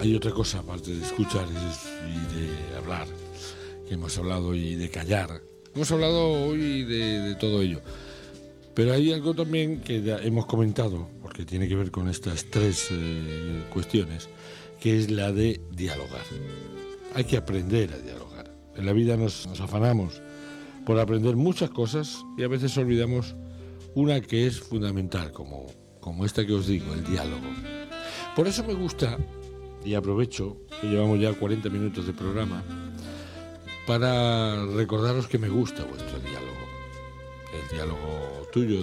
hay otra cosa aparte de escuchar y de hablar, que hemos hablado, y de callar. Hemos hablado hoy de todo ello. Pero hay algo también que hemos comentado, porque tiene que ver con estas tres cuestiones, que es la de dialogar. Hay que aprender a dialogar. En la vida nos afanamos por aprender muchas cosas y a veces olvidamos una que es fundamental, como esta que os digo, el diálogo. Por eso me gusta, y aprovecho que llevamos ya 40 minutos de programa, para recordaros que me gusta vuestro diálogo. El diálogo tuyo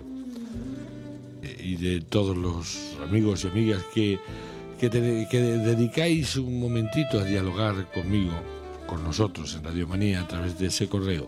y de todos los amigos y amigas que dedicáis un momentito a dialogar conmigo, con nosotros en Radio Manía, a través de ese correo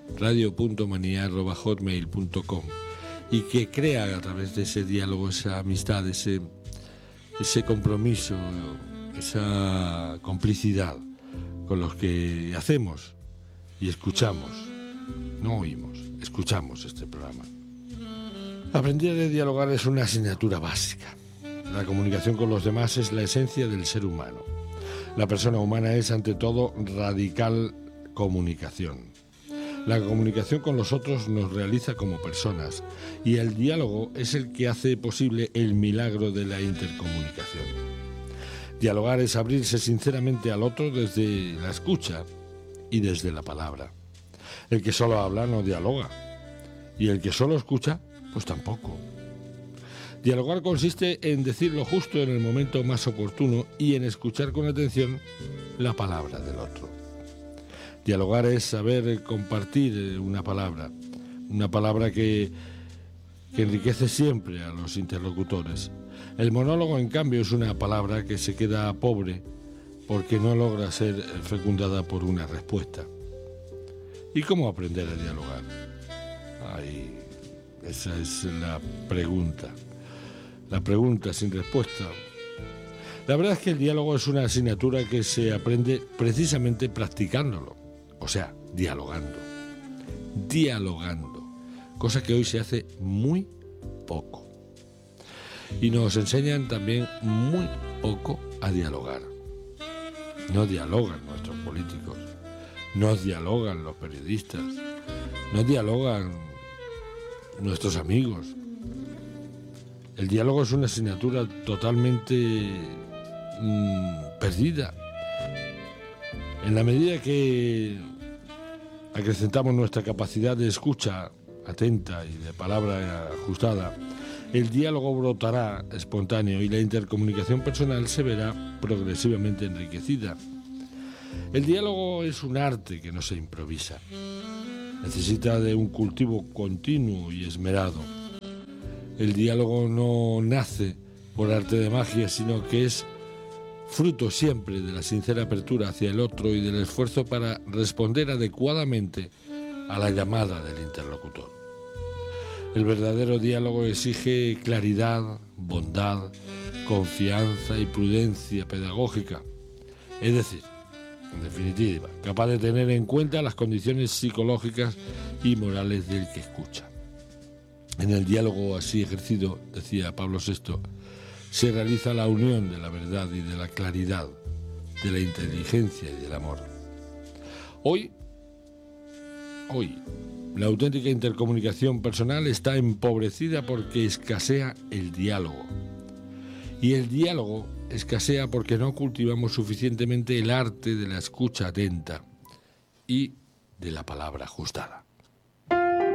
radio.manía@hotmail.com, y que crea a través de ese diálogo esa amistad, ese compromiso, esa complicidad con los que hacemos y escuchamos, no oímos, escuchamos este programa. Aprender a dialogar es una asignatura básica. La comunicación con los demás es la esencia del ser humano. La persona humana es, ante todo, radical comunicación. La comunicación con los otros nos realiza como personas, y el diálogo es el que hace posible el milagro de la intercomunicación. Dialogar es abrirse sinceramente al otro desde la escucha y desde la palabra. El que solo habla no dialoga, y el que solo escucha, pues tampoco. Dialogar consiste en decir lo justo en el momento más oportuno y en escuchar con atención la palabra del otro. Dialogar es saber compartir una palabra que enriquece siempre a los interlocutores. El monólogo, en cambio, es una palabra que se queda pobre porque no logra ser fecundada por una respuesta. ¿Y cómo aprender a dialogar? Esa es la pregunta sin respuesta. La verdad es que el diálogo es una asignatura que se aprende precisamente practicándolo, o sea, dialogando, cosa que hoy se hace muy poco. Y nos enseñan también muy poco a dialogar. No dialogan nuestros políticos, no dialogan los periodistas, no dialogan nuestros amigos. El diálogo es una asignatura totalmente perdida. En la medida que acrecentamos nuestra capacidad de escucha atenta y de palabra ajustada, el diálogo brotará espontáneo y la intercomunicación personal se verá progresivamente enriquecida. El diálogo es un arte que no se improvisa. Necesita de un cultivo continuo y esmerado. El diálogo no nace por arte de magia, sino que es fruto siempre de la sincera apertura hacia el otro y del esfuerzo para responder adecuadamente a la llamada del interlocutor. El verdadero diálogo exige claridad, bondad, confianza y prudencia pedagógica. Es decir, en definitiva, capaz de tener en cuenta las condiciones psicológicas y morales del que escucha. En el diálogo así ejercido, decía Pablo VI, se realiza la unión de la verdad y de la claridad, de la inteligencia y del amor. Hoy, la auténtica intercomunicación personal está empobrecida porque escasea el diálogo. Y el diálogo escasea porque no cultivamos suficientemente el arte de la escucha atenta y de la palabra ajustada.